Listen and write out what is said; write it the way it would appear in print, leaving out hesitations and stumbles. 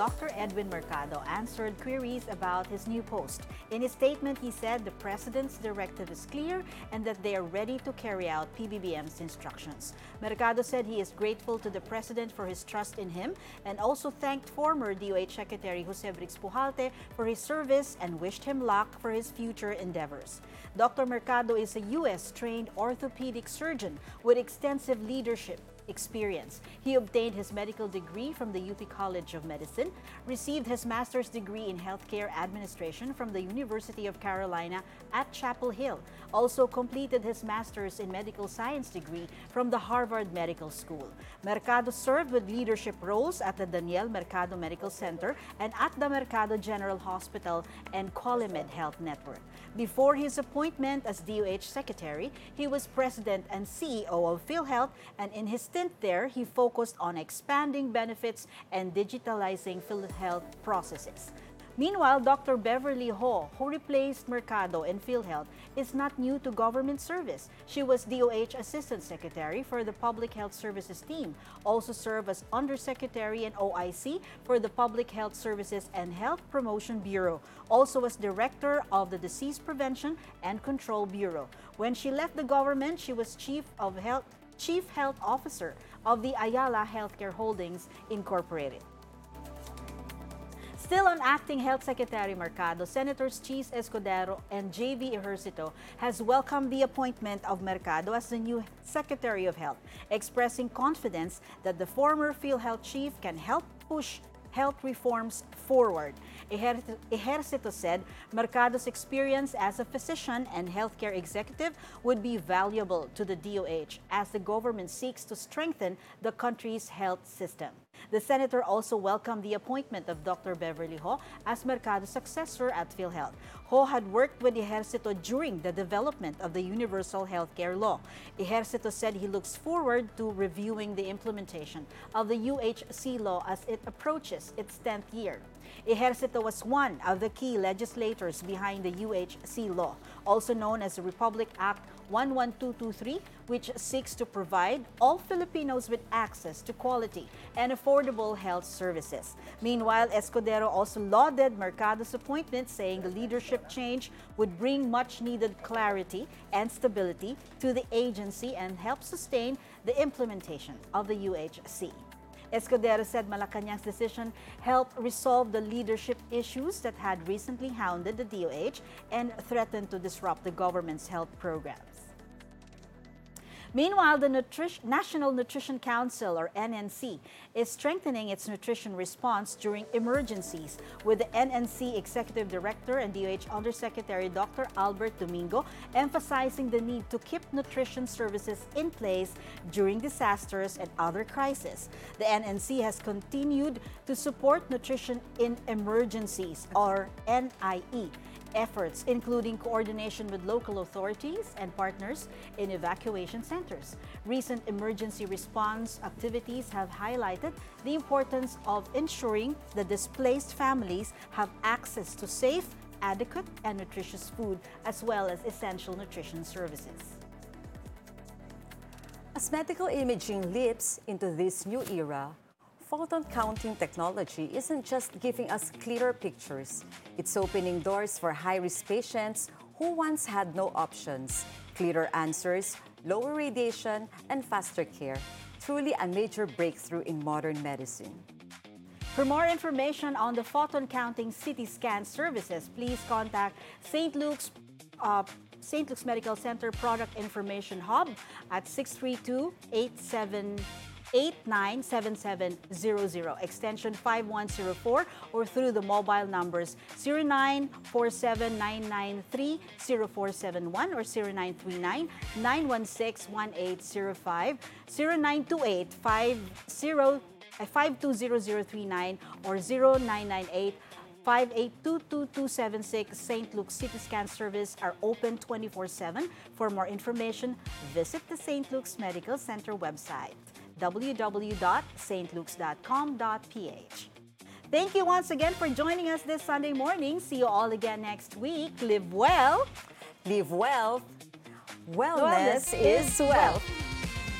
Dr. Edwin Mercado answered queries about his new post. In his statement, he said the President's directive is clear and that they are ready to carry out PBBM's instructions. Mercado said he is grateful to the President for his trust in him and also thanked former DOH Secretary Jose Brix Pujalte for his service and wished him luck for his future endeavors. Dr. Mercado is a U.S.-trained orthopedic surgeon with extensive leadership experience. He obtained his medical degree from the UP College of Medicine, received his master's degree in healthcare administration from the University of Carolina at Chapel Hill, also completed his master's in medical science degree from the Harvard Medical School. Mercado served with leadership roles at the Daniel Mercado Medical Center and at the Mercado General Hospital and Qualimed Health Network. Before his appointment as DOH Secretary, he was President and CEO of PhilHealth, and in his stint there, he focused on expanding benefits and digitalizing PhilHealth processes. Meanwhile, Dr. Beverly Ho, who replaced Mercado in PhilHealth, is not new to government service. She was DOH Assistant Secretary for the Public Health Services team, also served as Undersecretary and OIC for the Public Health Services and Health Promotion Bureau, also as Director of the Disease Prevention and Control Bureau. When she left the government, she was Chief Health Officer of the Ayala Healthcare Holdings Incorporated. Still on Acting Health Secretary Mercado, Senators Chis Escudero and J.V. Ejercito has welcomed the appointment of Mercado as the new Secretary of Health, expressing confidence that the former PhilHealth chief can help push health reforms forward. Ejercito said Mercado's experience as a physician and healthcare executive would be valuable to the DOH as the government seeks to strengthen the country's health system. The senator also welcomed the appointment of Dr. Beverly Ho as Mercado's successor at PhilHealth. Ho had worked with Ejercito during the development of the Universal Healthcare Law. Ejercito said he looks forward to reviewing the implementation of the UHC law as it approaches its 10th year. Ejercito was one of the key legislators behind the UHC law, also known as the Republic Act 11223, which seeks to provide all Filipinos with access to quality and affordable health services. Meanwhile, Escudero also lauded Mercado's appointment, saying the leadership change would bring much-needed clarity and stability to the agency and help sustain the implementation of the UHC. Escudero said Malacañang's decision helped resolve the leadership issues that had recently hounded the DOH and threatened to disrupt the government's health programs. Meanwhile, the National Nutrition Council, or NNC, is strengthening its nutrition response during emergencies, with the NNC Executive Director and DOH Undersecretary Dr. Albert Domingo emphasizing the need to keep nutrition services in place during disasters and other crises. The NNC has continued to support nutrition in emergencies, or NIE, efforts, including coordination with local authorities and partners in evacuation centers. Recent emergency response activities have highlighted the importance of ensuring that displaced families have access to safe, adequate, and nutritious food, as well as essential nutrition services. As medical imaging leaps into this new era, photon counting technology isn't just giving us clearer pictures. It's opening doors for high-risk patients who once had no options. Clearer answers, lower radiation, and faster care. Truly a major breakthrough in modern medicine. For more information on the photon counting CT scan services, please contact St. Luke's Medical Center Product Information Hub at 632-897700, extension 5104, or through the mobile numbers 0947-993-0471 or 0939-916-1805, 0928-520039 or 0998 582276. St. Luke's CT scan service are open 24/7. For more information, visit the St. Luke's Medical Center website, www.stlukes.com.ph. Thank you once again for joining us this Sunday morning. See you all again next week. Live well. Live well. Wellness is wealth.